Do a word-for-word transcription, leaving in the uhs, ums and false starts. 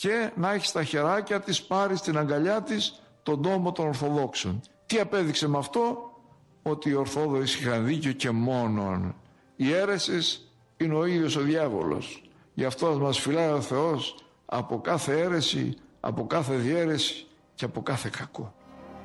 και να έχει στα χεράκια της πάρει στην αγκαλιά της τον τόμο των Ορθοδόξων. Τι απέδειξε με αυτό? Ότι οι Ορθόδοξοι είχαν δίκιο και μόνον. Οι αίρεσες είναι ο ίδιος ο διάβολος. Γι' αυτό ας μας φυλάει ο Θεός από κάθε αίρεση, από κάθε διαίρεση και από κάθε κακό.